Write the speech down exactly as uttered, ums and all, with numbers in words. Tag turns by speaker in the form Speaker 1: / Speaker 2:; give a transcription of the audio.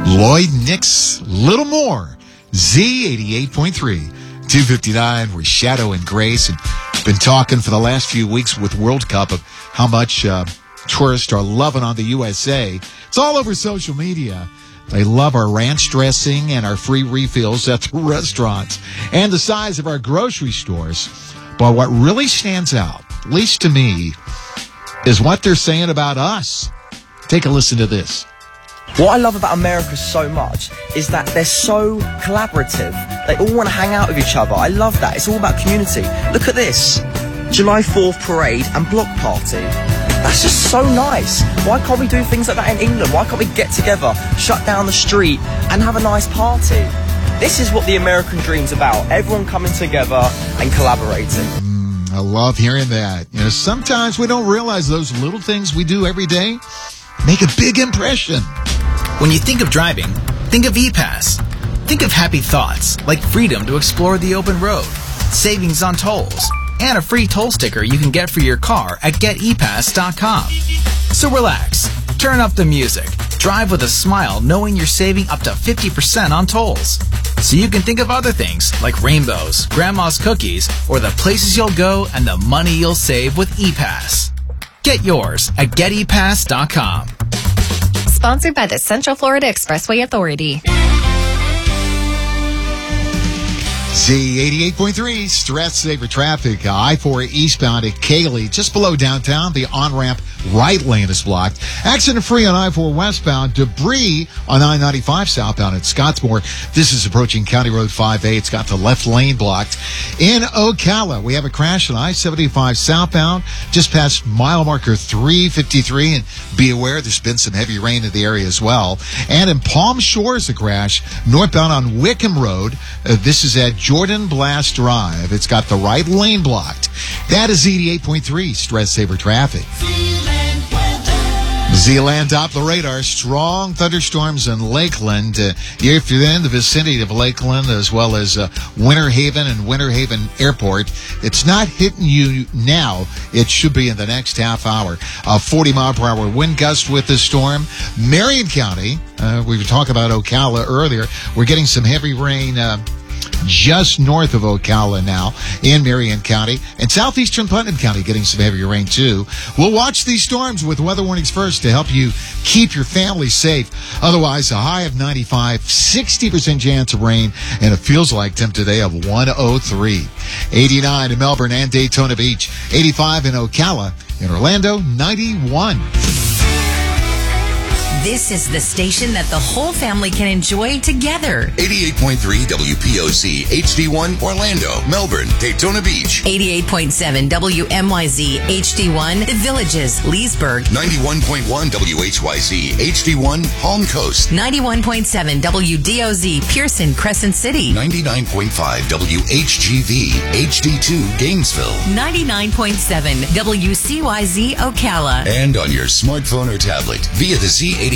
Speaker 1: Lloyd Nix, Little More, Z eighty-eight point three, two fifty-nine, we're Shadow and Grace, and been talking for the last few weeks with World Cup of how much uh, tourists are loving on the U S A. It's all over social media. They love our ranch dressing and our free refills at the restaurants and the size of our grocery stores. But what really stands out, at least to me, is what they're saying about us. Take a listen to this.
Speaker 2: What I love about America so much is that they're so collaborative. They all want to hang out with each other. I love that. It's all about community. Look at this. July fourth parade and block party. That's just so nice. Why can't we do things like that in England? Why can't we get together, shut down the street and have a nice party? This is what the American dream's about. Everyone coming together and collaborating.
Speaker 1: Mm, I love hearing that. You know, sometimes we don't realize those little things we do every day make a big impression.
Speaker 3: When you think of driving, think of E-Pass. Think of happy thoughts like freedom to explore the open road, savings on tolls, and a free toll sticker you can get for your car at get e pass dot com. So relax, turn up the music, drive with a smile knowing you're saving up to fifty percent on tolls. So you can think of other things like rainbows, grandma's cookies, or the places you'll go and the money you'll save with E-Pass. Get yours at get e pass dot com.
Speaker 4: Sponsored by the Central Florida Expressway Authority.
Speaker 1: Z eighty-eight point three, stress saver traffic. Uh, I four eastbound at Cayley, just below downtown. The on-ramp right lane is blocked. Accident-free on I four westbound. Debris on I ninety-five southbound at Scottsmore. This is approaching County Road five A. It's got the left lane blocked. In Ocala, we have a crash on I seventy-five southbound, just past mile marker three fifty-three. And be aware, there's been some heavy rain in the area as well. And in Palm Shores, a crash northbound on Wickham Road. Uh, this is at Jordan Blast Drive. It's got the right lane blocked. That is eighty-eight point three, stress saver traffic. Z-Land Doppler radar, strong thunderstorms in Lakeland. Uh, if you're in the vicinity of Lakeland, as well as uh, Winter Haven and Winter Haven Airport, it's not hitting you now. It should be in the next half hour. Uh, forty mile per hour wind gust with this storm. Marion County, uh, we were talking about Ocala earlier. We're getting some heavy rain uh, just north of Ocala now in Marion County, and southeastern Putnam County getting some heavy rain too. We'll watch these storms with weather warnings first to help you keep your family safe. Otherwise, a high of ninety-five, sixty percent chance of rain, and it feels like temp today of one oh three. eighty-nine in Melbourne and Daytona Beach, eighty-five in Ocala, in Orlando, ninety-one.
Speaker 5: This is the station that the whole family can enjoy together.
Speaker 6: eighty-eight point three W P O C, H D one, Orlando, Melbourne, Daytona Beach.
Speaker 5: eighty-eight point seven W M Y Z, H D one, The Villages, Leesburg.
Speaker 6: ninety-one point one W H Y Z, H D one, Palm Coast.
Speaker 5: ninety-one point seven W D O Z, Pearson, Crescent City.
Speaker 6: ninety-nine point five W H G V, H D two, Gainesville.
Speaker 5: ninety-nine point seven W C Y Z, Ocala.
Speaker 6: And on your smartphone or tablet via the Z